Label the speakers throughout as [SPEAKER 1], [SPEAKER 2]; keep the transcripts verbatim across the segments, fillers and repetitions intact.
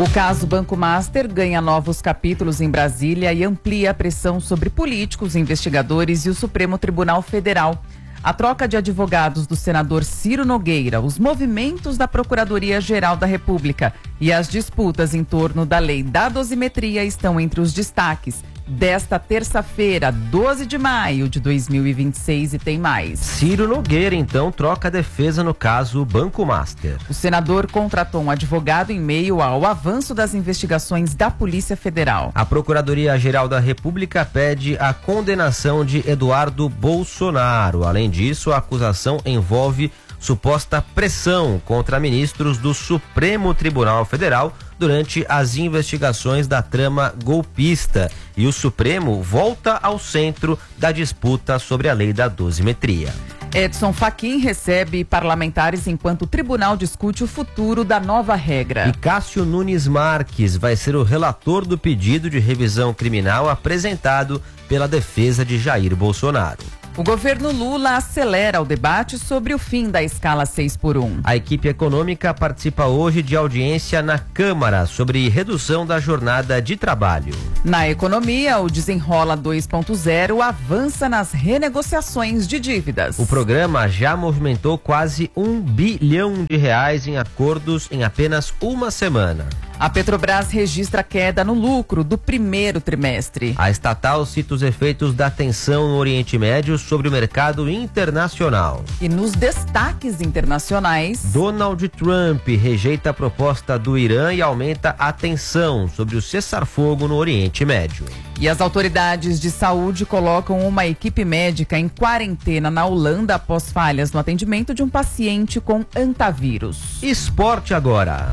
[SPEAKER 1] O caso Banco Master ganha novos capítulos em Brasília e amplia a pressão sobre políticos, investigadores e o Supremo Tribunal Federal. A troca de advogados do senador Ciro Nogueira, os movimentos da Procuradoria-Geral da República e as disputas em torno da lei da dosimetria estão entre os destaques desta terça-feira, doze de maio de dois mil e vinte e seis, e tem mais.
[SPEAKER 2] Ciro Nogueira, então, troca a defesa no caso Banco Master.
[SPEAKER 1] O senador contratou um advogado em meio ao avanço das investigações da Polícia Federal.
[SPEAKER 2] A Procuradoria-Geral da República pede a condenação de Eduardo Bolsonaro. Além disso, a acusação envolve suposta pressão contra ministros do Supremo Tribunal Federal durante as investigações da trama golpista. E o Supremo volta ao centro da disputa sobre a lei da dosimetria.
[SPEAKER 1] Edson Fachin recebe parlamentares enquanto o tribunal discute o futuro da nova regra.
[SPEAKER 2] E Cássio Nunes Marques vai ser o relator do pedido de revisão criminal apresentado pela defesa de Jair Bolsonaro.
[SPEAKER 1] O governo Lula acelera o debate sobre o fim da escala seis por um.
[SPEAKER 2] A equipe econômica participa hoje de audiência na Câmara sobre redução da jornada de trabalho.
[SPEAKER 1] Na economia, o Desenrola dois ponto zero avança nas renegociações de dívidas.
[SPEAKER 2] O programa já movimentou quase um bilhão de reais em acordos em apenas uma semana.
[SPEAKER 1] A Petrobras registra queda no lucro do primeiro trimestre.
[SPEAKER 2] A estatal cita os efeitos da tensão no Oriente Médio sobre o mercado internacional.
[SPEAKER 1] E nos destaques internacionais,
[SPEAKER 2] Donald Trump rejeita a proposta do Irã e aumenta a tensão sobre o cessar-fogo no Oriente Médio.
[SPEAKER 1] E as autoridades de saúde colocam uma equipe médica em quarentena na Holanda após falhas no atendimento de um paciente com antavírus.
[SPEAKER 2] Esporte agora.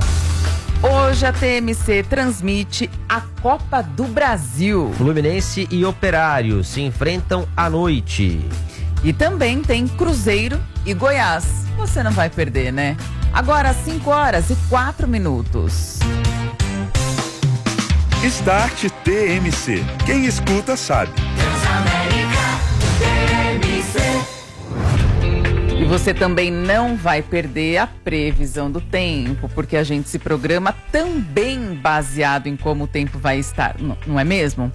[SPEAKER 1] Hoje a T M C transmite a Copa do Brasil.
[SPEAKER 2] Fluminense e Operário se enfrentam à noite.
[SPEAKER 1] E também tem Cruzeiro e Goiás. Você não vai perder, né? Agora cinco horas e quatro minutos.
[SPEAKER 3] Start T M C. Quem escuta sabe.
[SPEAKER 4] Transamérica T M C.
[SPEAKER 1] E você também não vai perder a previsão do tempo, porque a gente se programa também baseado em como o tempo vai estar, não, não é mesmo?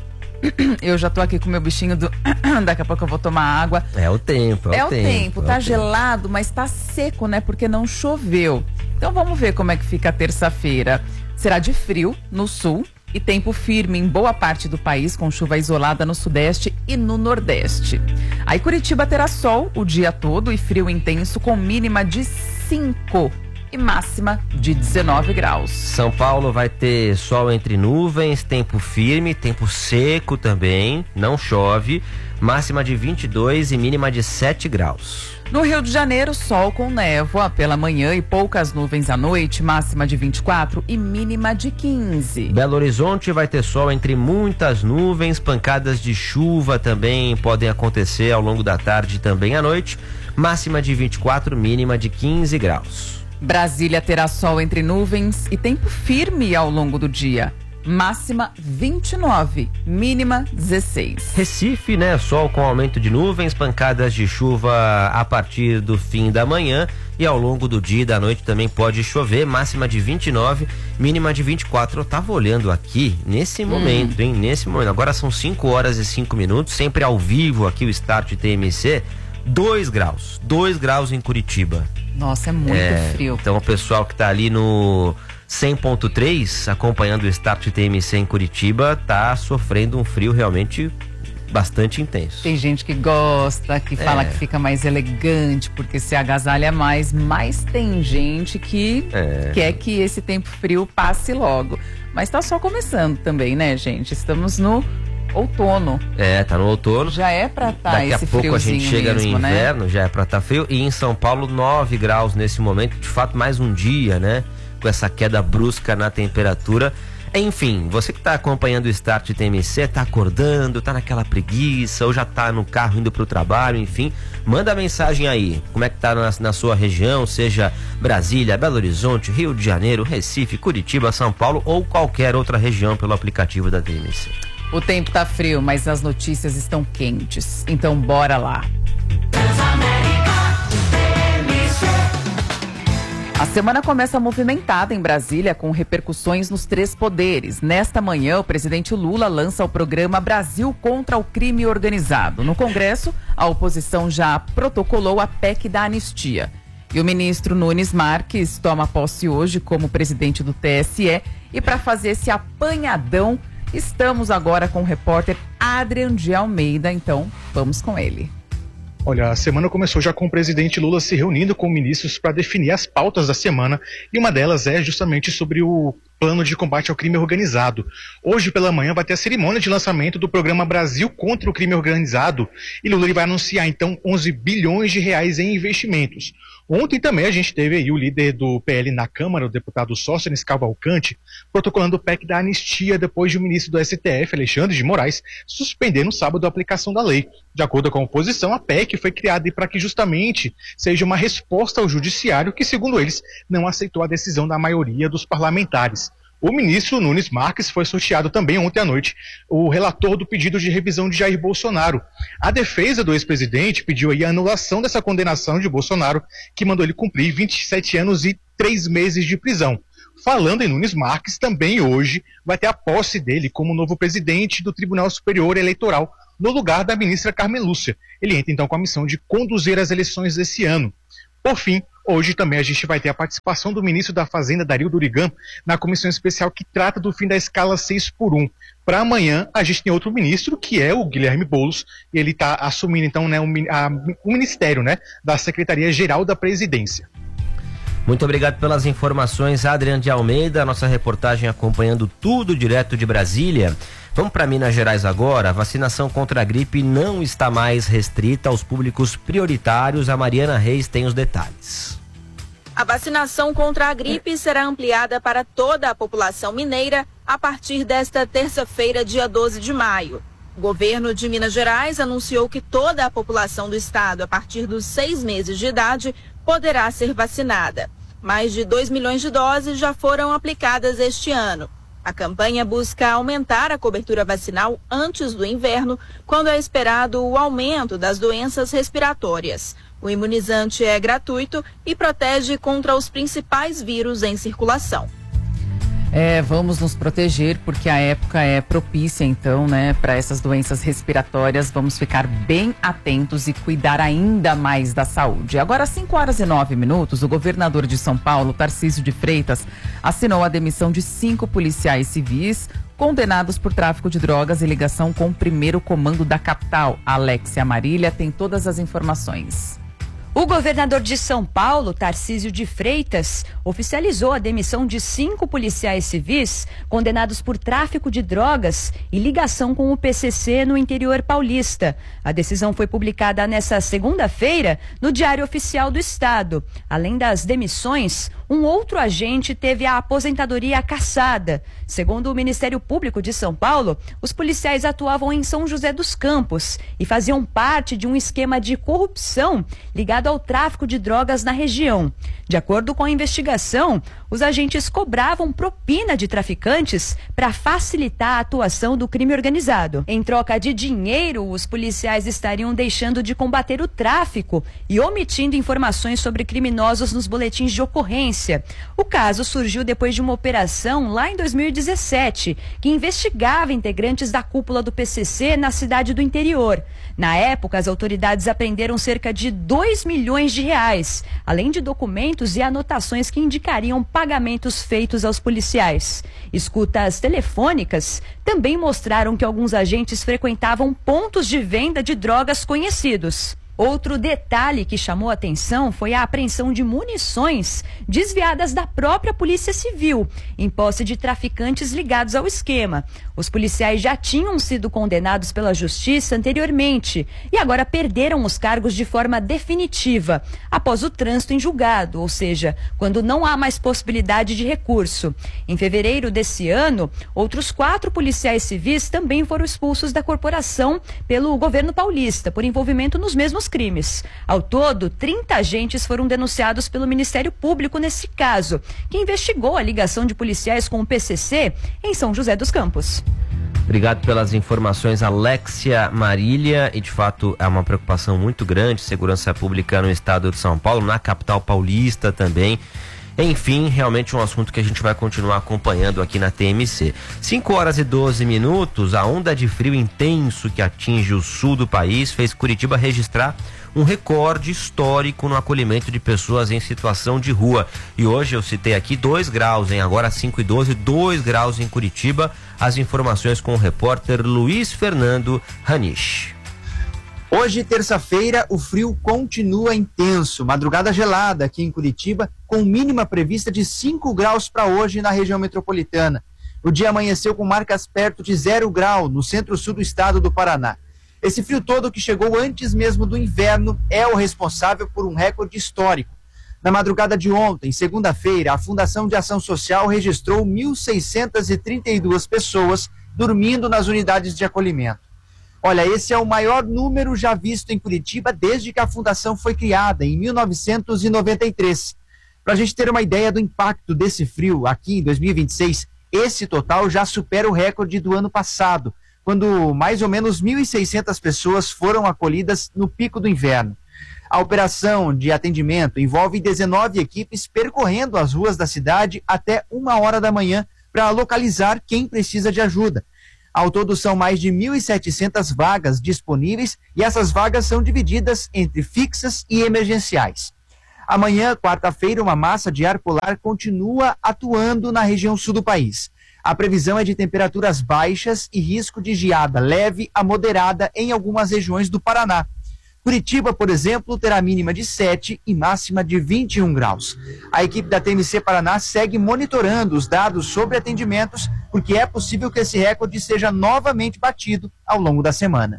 [SPEAKER 1] Eu já tô aqui com o meu bichinho do... Daqui a pouco eu vou tomar água.
[SPEAKER 2] É o tempo, é,
[SPEAKER 1] é
[SPEAKER 2] o
[SPEAKER 1] o
[SPEAKER 2] tempo.
[SPEAKER 1] tempo, tá gelado, mas tá seco, né? Porque não choveu. Então vamos ver como é que fica a terça-feira. Será de frio no sul e tempo firme em boa parte do país, com chuva isolada no sudeste e no nordeste. Aí Curitiba terá sol o dia todo e frio intenso, com mínima de cinco e máxima de dezenove graus.
[SPEAKER 2] São Paulo vai ter sol entre nuvens, tempo firme, tempo seco também, não chove, máxima de vinte e dois e mínima de sete graus.
[SPEAKER 1] No Rio de Janeiro, sol com névoa pela manhã e poucas nuvens à noite, máxima de vinte e quatro e mínima de quinze.
[SPEAKER 2] Belo Horizonte vai ter sol entre muitas nuvens, pancadas de chuva também podem acontecer ao longo da tarde e também à noite, máxima de vinte e quatro, mínima de quinze graus.
[SPEAKER 1] Brasília terá sol entre nuvens e tempo firme ao longo do dia. Máxima vinte e nove, mínima dezesseis.
[SPEAKER 2] Recife, né? Sol com aumento de nuvens, pancadas de chuva a partir do fim da manhã e ao longo do dia e da noite também pode chover, máxima de vinte e nove, mínima de vinte e quatro. Eu tava olhando aqui nesse momento, hum. hein? Nesse momento. Agora são cinco horas e cinco minutos, sempre ao vivo aqui o Start T M C. dois graus, dois graus em Curitiba.
[SPEAKER 1] Nossa, é muito
[SPEAKER 2] é,
[SPEAKER 1] frio.
[SPEAKER 2] Então o pessoal que tá ali no cem ponto três, acompanhando o Start T M C em Curitiba, tá sofrendo um frio realmente bastante intenso.
[SPEAKER 1] Tem gente que gosta, que fala
[SPEAKER 2] é.
[SPEAKER 1] que fica mais elegante porque se agasalha mais, mas tem gente que é. quer que esse tempo frio passe logo. Mas tá só começando também, né, gente? Estamos no outono.
[SPEAKER 2] É, tá no outono.
[SPEAKER 1] Já é pra estar tá esse
[SPEAKER 2] Daqui a pouco a gente chega
[SPEAKER 1] mesmo,
[SPEAKER 2] no inverno,
[SPEAKER 1] né?
[SPEAKER 2] já é pra estar tá frio. E em São Paulo, nove graus nesse momento. De fato, mais um dia, né? Com essa queda brusca na temperatura. Enfim, você que tá acompanhando o Start T M C, tá acordando, tá naquela preguiça, ou já tá no carro indo pro trabalho, enfim, manda mensagem aí. Como é que tá na, na sua região, seja Brasília, Belo Horizonte, Rio de Janeiro, Recife, Curitiba, São Paulo ou qualquer outra região pelo aplicativo da T M C.
[SPEAKER 1] O tempo tá frio, mas as notícias estão quentes. Então bora lá. A semana começa movimentada em Brasília, com repercussões nos três poderes. Nesta manhã, o presidente Lula lança o programa Brasil contra o Crime Organizado. No Congresso, a oposição já protocolou a P E C da anistia. E o ministro Nunes Marques toma posse hoje como presidente do T S E. E para fazer esse apanhadão, estamos agora com o repórter Adrian de Almeida. Então, vamos com ele.
[SPEAKER 5] Olha, a semana começou já com o presidente Lula se reunindo com ministros para definir as pautas da semana, e uma delas é justamente sobre o plano de combate ao crime organizado. Hoje pela manhã vai ter a cerimônia de lançamento do programa Brasil contra o Crime Organizado, e Lula ele vai anunciar então onze bilhões de reais em investimentos. Ontem também a gente teve aí o líder do P L na Câmara, o deputado Sóstenes Cavalcante, protocolando o P E C da anistia depois de o ministro do S T F, Alexandre de Moraes, suspender no sábado a aplicação da lei. De acordo com a oposição, a P E C foi criada para que justamente seja uma resposta ao judiciário que, segundo eles, não aceitou a decisão da maioria dos parlamentares. O ministro Nunes Marques foi sorteado também ontem à noite o relator do pedido de revisão de Jair Bolsonaro. A defesa do ex-presidente pediu aí a anulação dessa condenação de Bolsonaro, que mandou ele cumprir vinte e sete anos e três meses de prisão. Falando em Nunes Marques, também hoje vai ter a posse dele como novo presidente do Tribunal Superior Eleitoral, no lugar da ministra Carmen Lúcia. Ele entra então com a missão de conduzir as eleições desse ano. Por fim, hoje também a gente vai ter a participação do ministro da Fazenda, Dario Durigan, na comissão especial que trata do fim da escala seis por um. Para amanhã, a gente tem outro ministro, que é o Guilherme Boulos, e ele está assumindo então né, o, a, o ministério né, da Secretaria-Geral da Presidência.
[SPEAKER 2] Muito obrigado pelas informações, Adriano de Almeida, nossa reportagem acompanhando tudo direto de Brasília. Vamos para Minas Gerais agora. A vacinação contra a gripe não está mais restrita aos públicos prioritários. A Mariana Reis tem os detalhes.
[SPEAKER 6] A vacinação contra a gripe será ampliada para toda a população mineira a partir desta terça-feira, dia doze de maio. O governo de Minas Gerais anunciou que toda a população do estado, a partir dos seis meses de idade, poderá ser vacinada. Mais de dois milhões de doses já foram aplicadas este ano. A campanha busca aumentar a cobertura vacinal antes do inverno, quando é esperado o aumento das doenças respiratórias. O imunizante é gratuito e protege contra os principais vírus em circulação.
[SPEAKER 1] É, vamos nos proteger porque a época é propícia, então, né, para essas doenças respiratórias. Vamos ficar bem atentos e cuidar ainda mais da saúde. Agora, às cinco horas e nove minutos, o governador de São Paulo, Tarcísio de Freitas, assinou a demissão de cinco policiais civis condenados por tráfico de drogas e ligação com o primeiro comando da capital. Alexia Marília tem todas as informações.
[SPEAKER 7] O governador de São Paulo, Tarcísio de Freitas, oficializou a demissão de cinco policiais civis condenados por tráfico de drogas e ligação com o P C C no interior paulista. A decisão foi publicada nesta segunda-feira no Diário Oficial do Estado. Além das demissões, um outro agente teve a aposentadoria cassada. Segundo o Ministério Público de São Paulo, os policiais atuavam em São José dos Campos e faziam parte de um esquema de corrupção ligado ao tráfico de drogas na região. De acordo com a investigação, os agentes cobravam propina de traficantes para facilitar a atuação do crime organizado. Em troca de dinheiro, os policiais estariam deixando de combater o tráfico e omitindo informações sobre criminosos nos boletins de ocorrência. O caso surgiu depois de uma operação lá em dois mil e dezessete, que investigava integrantes da cúpula do P C C na cidade do interior. Na época, as autoridades apreenderam cerca de dois milhões de reais, além de documentos e anotações que indicariam pagamentos feitos aos policiais. Escutas telefônicas também mostraram que alguns agentes frequentavam pontos de venda de drogas conhecidos. Outro detalhe que chamou atenção foi a apreensão de munições desviadas da própria Polícia Civil, em posse de traficantes ligados ao esquema. Os policiais já tinham sido condenados pela Justiça anteriormente e agora perderam os cargos de forma definitiva, após o trânsito em julgado, ou seja, quando não há mais possibilidade de recurso. Em fevereiro desse ano, outros quatro policiais civis também foram expulsos da corporação pelo governo paulista por envolvimento nos mesmos crimes. Ao todo, trinta agentes foram denunciados pelo Ministério Público nesse caso, que investigou a ligação de policiais com o P C C em São José dos Campos.
[SPEAKER 2] Obrigado pelas informações, Alexia Marília. E de fato é uma preocupação muito grande, segurança pública no estado de São Paulo, na capital paulista também. Enfim, realmente um assunto que a gente vai continuar acompanhando aqui na T M C. cinco horas e doze minutos, a onda de frio intenso que atinge o sul do país fez Curitiba registrar um recorde histórico no acolhimento de pessoas em situação de rua. E hoje eu citei aqui dois graus, hein? Agora cinco e doze, dois graus em Curitiba. As informações com o repórter Luiz Fernando Ranish.
[SPEAKER 8] Hoje, terça-feira, o frio continua intenso. Madrugada gelada aqui em Curitiba, com mínima prevista de cinco graus para hoje na região metropolitana. O dia amanheceu com marcas perto de zero grau no centro-sul do estado do Paraná. Esse frio todo, que chegou antes mesmo do inverno, é o responsável por um recorde histórico. Na madrugada de ontem, segunda-feira, a Fundação de Ação Social registrou mil seiscentas e trinta e duas pessoas dormindo nas unidades de acolhimento. Olha, esse é o maior número já visto em Curitiba desde que a fundação foi criada, em mil novecentos e noventa e três. Para a gente ter uma ideia do impacto desse frio aqui em dois mil e vinte e seis, esse total já supera o recorde do ano passado, quando mais ou menos mil e seiscentas pessoas foram acolhidas no pico do inverno. A operação de atendimento envolve dezenove equipes percorrendo as ruas da cidade até uma hora da manhã para localizar quem precisa de ajuda. Ao todo, são mais de mil e setecentas vagas disponíveis e essas vagas são divididas entre fixas e emergenciais. Amanhã, quarta-feira, uma massa de ar polar continua atuando na região sul do país. A previsão é de temperaturas baixas e risco de geada leve a moderada em algumas regiões do Paraná. Curitiba, por exemplo, terá mínima de sete e máxima de vinte e um graus. A equipe da T M C Paraná segue monitorando os dados sobre atendimentos, porque é possível que esse recorde seja novamente batido ao longo da semana.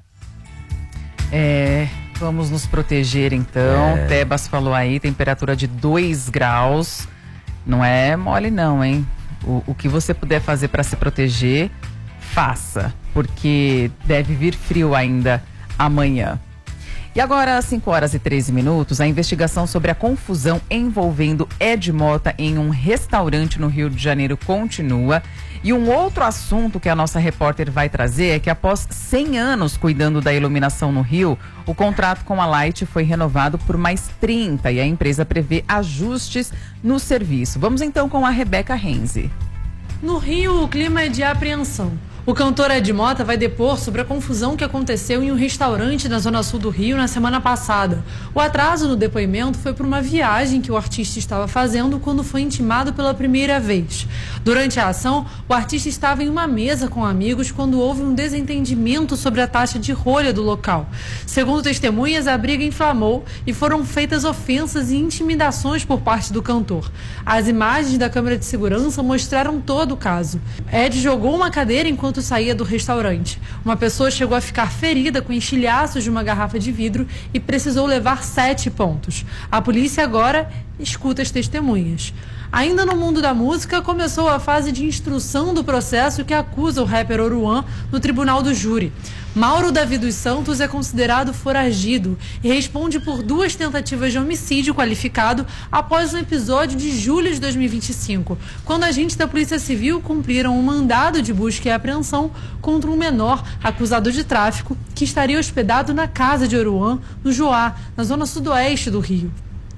[SPEAKER 1] É, vamos nos proteger então.
[SPEAKER 2] É.
[SPEAKER 1] Tebas falou aí, temperatura de dois graus. Não é mole não, hein? O, o que você puder fazer para se proteger, faça, porque deve vir frio ainda amanhã. E agora, às cinco horas e treze minutos, a investigação sobre a confusão envolvendo Ed Mota em um restaurante no Rio de Janeiro continua. E um outro assunto que a nossa repórter vai trazer é que após cem anos cuidando da iluminação no Rio, o contrato com a Light foi renovado por mais trinta e a empresa prevê ajustes no serviço. Vamos então com a Rebeca Renzi.
[SPEAKER 9] No Rio, o clima é de apreensão. O cantor Ed Mota vai depor sobre a confusão que aconteceu em um restaurante na zona sul do Rio na semana passada. O atraso no depoimento foi por uma viagem que o artista estava fazendo quando foi intimado pela primeira vez. Durante a ação, o artista estava em uma mesa com amigos quando houve um desentendimento sobre a taxa de rolha do local. Segundo testemunhas, a briga inflamou e foram feitas ofensas e intimidações por parte do cantor. As imagens da câmera de segurança mostraram todo o caso. Ed jogou uma cadeira enquanto saía do restaurante. Uma pessoa chegou a ficar ferida com estilhaços de uma garrafa de vidro e precisou levar sete pontos. A polícia agora escuta as testemunhas. Ainda no mundo da música, começou a fase de instrução do processo que acusa o rapper Oruan no tribunal do júri. Mauro Davi dos Santos é considerado foragido e responde por duas tentativas de homicídio qualificado após um episódio de julho de dois mil e vinte e cinco, quando agentes da Polícia Civil cumpriram um mandado de busca e apreensão contra um menor acusado de tráfico que estaria hospedado na casa de Oruan, no Joá, na zona sudoeste do Rio.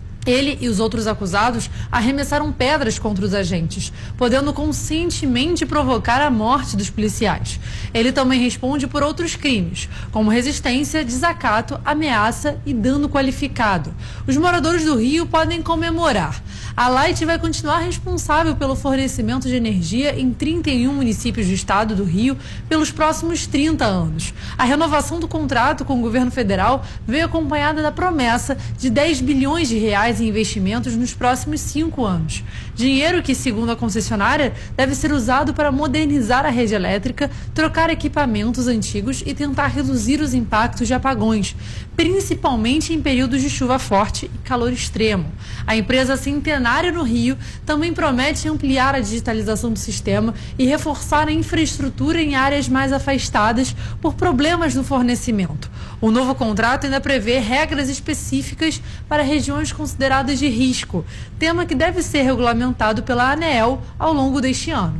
[SPEAKER 9] Ele e os outros acusados arremessaram pedras contra os agentes, podendo conscientemente provocar a morte dos policiais. Ele também responde por outros crimes, como resistência, desacato, ameaça e dano qualificado. Os moradores do Rio podem comemorar. A Light vai continuar responsável pelo fornecimento de energia em trinta e um municípios do estado do Rio pelos próximos trinta anos. A renovação do contrato com o governo federal veio acompanhada da promessa de dez bilhões de reais em investimentos nos próximos cinco anos. Dinheiro que, segundo a concessionária, deve ser usado para modernizar a rede elétrica, trocar equipamentos antigos e tentar reduzir os impactos de apagões, principalmente em períodos de chuva forte e calor extremo. A empresa Centenário no Rio também promete ampliar a digitalização do sistema e reforçar a infraestrutura em áreas mais afastadas por problemas no fornecimento. O novo contrato ainda prevê regras específicas para regiões consideradas de risco, tema que deve ser regulamentado pela ANEEL ao longo deste ano.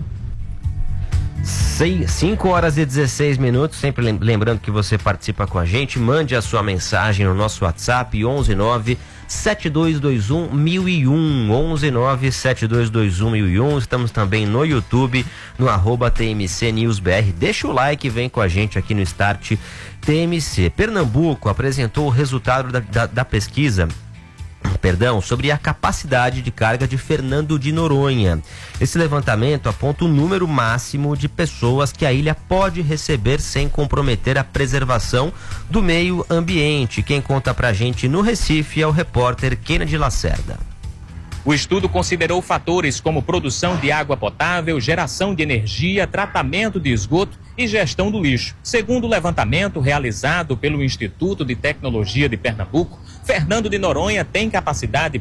[SPEAKER 2] cinco horas e dezesseis minutos, sempre lembrando que você participa com a gente, mande a sua mensagem no nosso WhatsApp onze nove sete dois dois um, mil e um, onze nove sete dois dois um, mil e um. Estamos também no YouTube, no arroba T M C News B R. Deixa o like e vem com a gente aqui no Start T M C. Pernambuco apresentou o resultado da, da, da pesquisa Perdão, sobre a capacidade de carga de Fernando de Noronha. Esse levantamento aponta o número máximo de pessoas que a ilha pode receber sem comprometer a preservação do meio ambiente. Quem conta pra gente no Recife é o repórter Kennedy Lacerda.
[SPEAKER 10] O estudo considerou fatores como produção de água potável, geração de energia, tratamento de esgoto e gestão do lixo. Segundo o levantamento realizado pelo Instituto de Tecnologia de Pernambuco, Fernando de Noronha tem capacidade